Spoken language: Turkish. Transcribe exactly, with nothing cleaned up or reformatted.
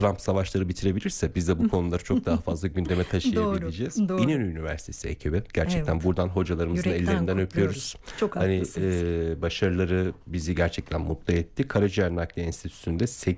Trump savaşları bitirebilirse biz de bu konuları çok daha fazla gündeme taşıyabileceğiz. Doğru, doğru. İnönü Üniversitesi ekibi gerçekten Evet. buradan hocalarımızın Yürekten ellerinden kutluyoruz. öpüyoruz. Çok Hani haklısınız. e, başarıları bizi gerçekten mutlu etti. Karaciğer Nakli Enstitüsü'nde